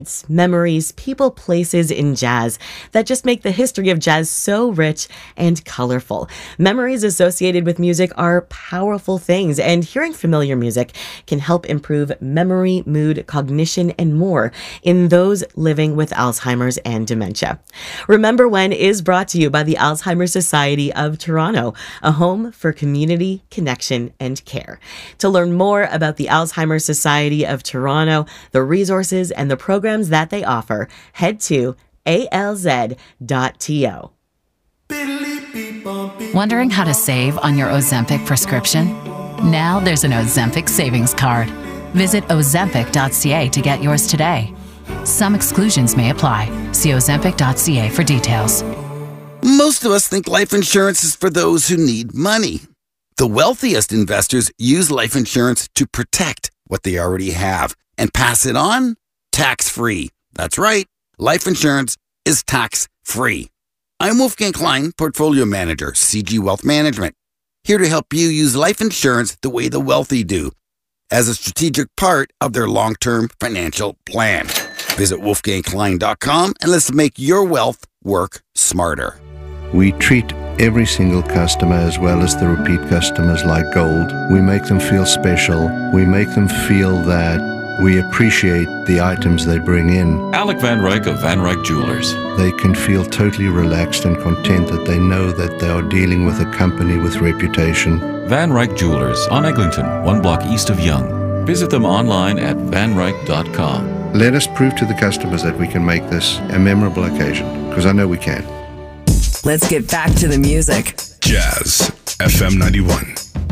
memories, people, places in jazz that just make the history of jazz so rich and colorful. Memories associated with music are powerful things, and hearing familiar music can help improve memory, mood, cognition, and more in those living with Alzheimer's and dementia. Remember When is brought to you by the Alzheimer's Society of Toronto, a home for community, connection, and care. To learn more about the Alzheimer's Society of Toronto, the resources and the programs that they offer, head to alz.to. Wondering how to save on your Ozempic prescription? Now there's an Ozempic savings card. Visit ozempic.ca to get yours today. Some exclusions may apply. See ozempic.ca for details. Most of us think life insurance is for those who need money. The wealthiest investors use life insurance to protect what they already have and pass it on tax-free. That's right. Life insurance is tax-free. I'm Wolfgang Klein, Portfolio Manager, CG Wealth Management, here to help you use life insurance the way the wealthy do, as a strategic part of their long-term financial plan. Visit wolfgangklein.com and let's make your wealth work smarter. We treat every single customer as well as the repeat customers like gold. We make them feel special. We make them feel that we appreciate the items they bring in. Alec Van Ryk of Van Ryk Jewelers. They can feel totally relaxed and content that they know that they are dealing with a company with reputation. Van Ryk Jewelers on Eglinton, 1 block east of Yonge. Visit them online at vanryk.com. Let us prove to the customers that we can make this a memorable occasion, because I know we can. Let's get back to the music. Jazz FM 91.